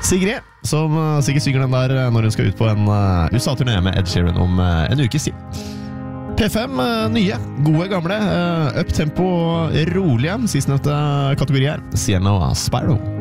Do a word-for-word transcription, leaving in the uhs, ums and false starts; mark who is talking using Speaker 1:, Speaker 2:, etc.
Speaker 1: Sigrid, som uh, sikkert synger den der når hun skal ut på en uh, U S A-turné med Ed Sheeran om uh, en ukes tid. P fem, uh, nye, gode gamle, uh, up tempo, rolige, sistnevnte kategori her, Sienna og Sparrow.